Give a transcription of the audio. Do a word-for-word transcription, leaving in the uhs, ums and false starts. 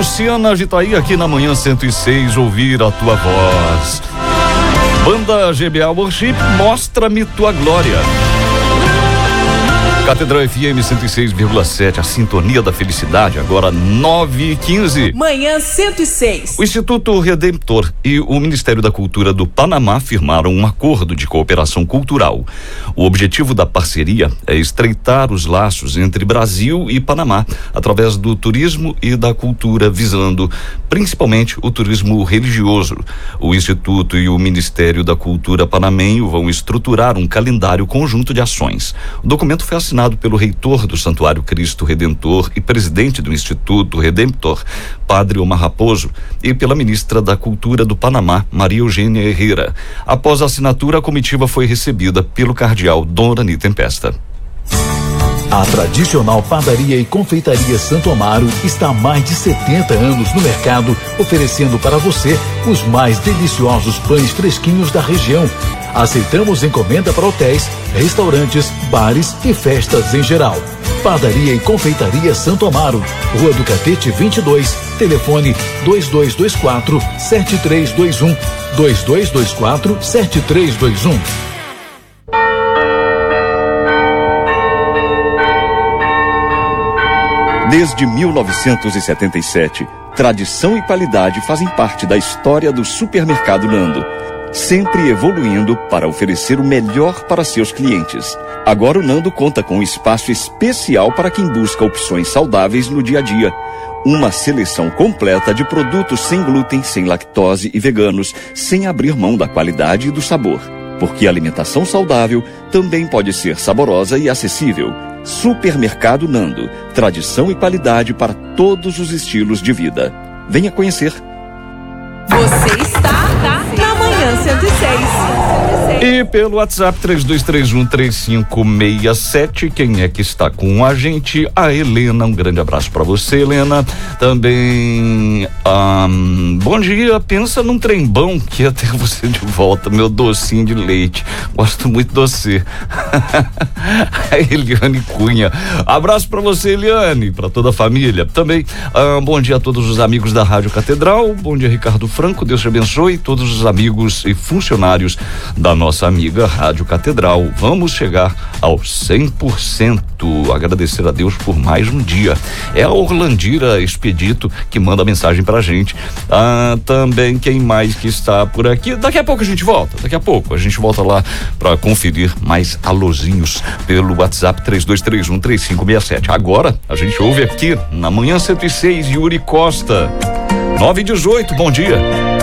Luciana Vitaí aqui na Manhã cento e seis, ouvir a tua voz. Banda G B A Worship, mostra-me tua glória. Catedral F M cento e seis vírgula sete, a sintonia da felicidade, agora nove e quinze. Manhã cento e seis. O Instituto Redentor e o Ministério da Cultura do Panamá firmaram um acordo de cooperação cultural. O objetivo da parceria é estreitar os laços entre Brasil e Panamá, através do turismo e da cultura, visando principalmente o turismo religioso. O Instituto e o Ministério da Cultura panamenho vão estruturar um calendário conjunto de ações. O documento foi assinado pelo reitor do Santuário Cristo Redentor e presidente do Instituto Redentor, Padre Omar Raposo, e pela ministra da Cultura do Panamá, Maria Eugênia Herrera. Após a assinatura, a comitiva foi recebida pelo cardeal Dom Rani Tempesta. A tradicional padaria e confeitaria Santo Amaro está há mais de setenta anos no mercado, oferecendo para você os mais deliciosos pães fresquinhos da região. Aceitamos encomenda para hotéis, restaurantes, bares e festas em geral. Padaria e confeitaria Santo Amaro, Rua do Catete vinte e dois, telefone dois dois dois quatro, sete três dois um, dois dois dois quatro, sete três dois um. Desde mil novecentos e setenta e sete, tradição e qualidade fazem parte da história do Supermercado Nando, sempre evoluindo para oferecer o melhor para seus clientes. Agora o Nando conta com um espaço especial para quem busca opções saudáveis no dia a dia. Uma seleção completa de produtos sem glúten, sem lactose e veganos, sem abrir mão da qualidade e do sabor. Porque a alimentação saudável também pode ser saborosa e acessível. Supermercado Nando, tradição e qualidade para todos os estilos de vida. Venha conhecer. Você está na Manhã cento e seis. E pelo WhatsApp três dois três um, três cinco seis sete, quem é que está com a gente? A Helena, um grande abraço para você, Helena. Também, um, bom dia, pensa num trem bom que ia ter você de volta, meu docinho de leite, gosto muito de você. A Eliane Cunha, abraço para você, Eliane, para toda a família. Também, um, bom dia a todos os amigos da Rádio Catedral, bom dia Ricardo Franco, Deus te abençoe, todos os amigos e funcionários da nossa amiga Rádio Catedral. Vamos chegar aos cem por cento. Agradecer a Deus por mais um dia. É a Orlandira Expedito que manda mensagem pra gente. Ah, também quem mais que está por aqui? Daqui a pouco a gente volta. Daqui a pouco a gente volta lá para conferir mais alôzinhos pelo WhatsApp três dois três um, três cinco seis sete. Agora a gente ouve aqui na Manhã cento e seis, Yuri Costa. nove e dezoito, bom dia.